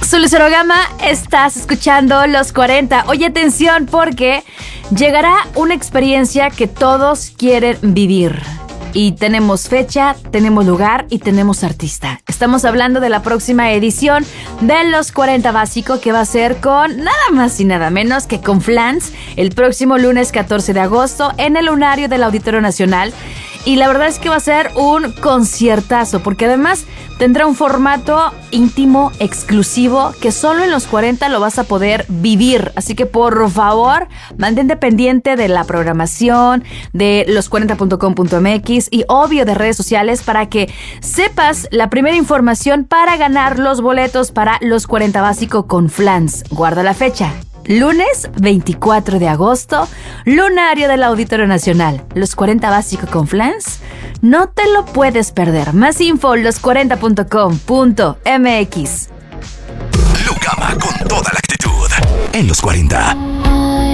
Soy Lucero Gama, estás escuchando Los 40. Oye, atención, porque llegará una experiencia que todos quieren vivir. Y tenemos fecha, tenemos lugar y tenemos artista. Estamos hablando de la próxima edición de Los 40 Básico, que va a ser con nada más y nada menos que con Flans, el próximo lunes 14 de agosto en el Lunario del Auditorio Nacional. Y la verdad es que va a ser un conciertazo, porque además tendrá un formato íntimo, exclusivo, que solo en Los 40 lo vas a poder vivir. Así que por favor, mantente pendiente de la programación, de los40.com.mx y obvio de redes sociales para que sepas la primera información para ganar los boletos para Los 40 Básico con Flans. Guarda la fecha. Lunes 24 de agosto, Lunario del Auditorio Nacional. Los 40 Básico con Flans. No te lo puedes perder. Más info, los40.com.mx. Lu Gama con toda la actitud en Los 40.